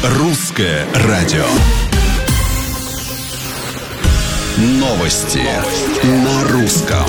Русское радио. Новости на русском.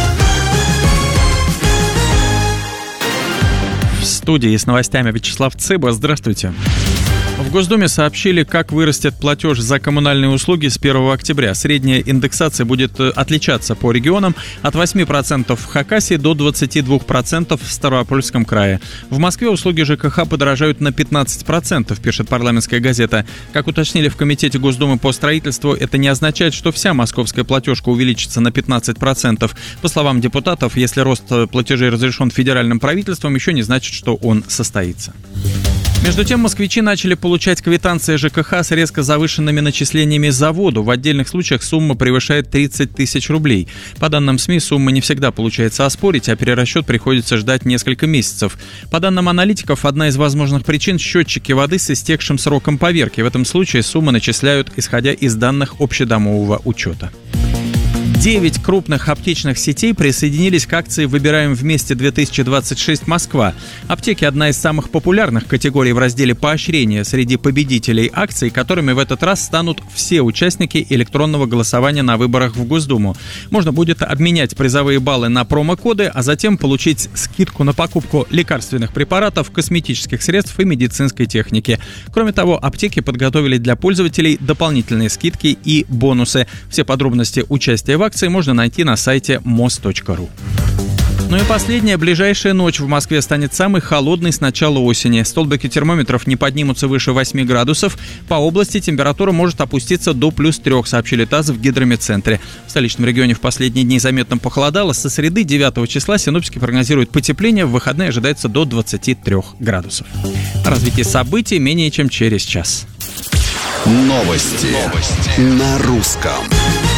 В студии с новостями Вячеслав Цыба. Здравствуйте. В Госдуме сообщили, как вырастет платеж за коммунальные услуги с 1 октября. Средняя индексация будет отличаться по регионам от 8% в Хакасии до 22% в Ставропольском крае. В Москве услуги ЖКХ подорожают на 15%, пишет парламентская газета. Как уточнили в Комитете Госдумы по строительству, это не означает, что вся московская платежка увеличится на 15%. По словам депутатов, если рост платежей разрешен федеральным правительством, еще не значит, что он состоится. Между тем, москвичи начали получать квитанции ЖКХ с резко завышенными начислениями за воду. В отдельных случаях сумма превышает 30 тысяч рублей. По данным СМИ, суммы не всегда получается оспорить, а перерасчет приходится ждать несколько месяцев. По данным аналитиков, одна из возможных причин – счетчики воды с истекшим сроком поверки. В этом случае суммы начисляют, исходя из данных общедомового учета. 9 крупных аптечных сетей присоединились к акции «Выбираем вместе 2026 Москва». Аптеки – одна из самых популярных категорий в разделе поощрения среди победителей акций, которыми в этот раз станут все участники электронного голосования на выборах в Госдуму. Можно будет обменять призовые баллы на промокоды, а затем получить скидку на покупку лекарственных препаратов, косметических средств и медицинской техники. Кроме того, аптеки подготовили для пользователей дополнительные скидки и бонусы. Все подробности участия в акции можно найти на сайте mos.ru. Ну и последняя. Ближайшая ночь в Москве станет самой холодной с начала осени. Столбики термометров не поднимутся выше 8 градусов. По области температура может опуститься до +3, сообщили ТАСС в Гидрометцентре. В столичном регионе в последние дни заметно похолодало. Со среды 9 числа синоптики прогнозируют потепление. В выходные ожидается до 23 градусов. Развитие событий менее чем через час. Новости на русском.